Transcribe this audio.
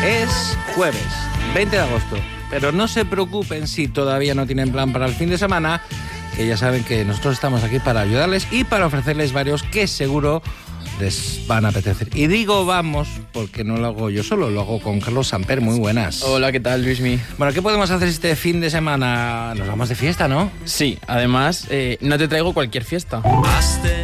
Es jueves, 20 de agosto, pero no se preocupen si todavía no tienen plan para el fin de semana, que ya saben que nosotros estamos aquí para ayudarles y para ofrecerles varios que seguro les van a apetecer. Y digo vamos porque no lo hago yo solo, lo hago con Carlos Samper. Muy buenas. Hola, ¿qué tal, Luismi? Bueno, ¿qué podemos hacer este fin de semana? Nos vamos de fiesta, ¿no? Sí, además, no te traigo cualquier fiesta.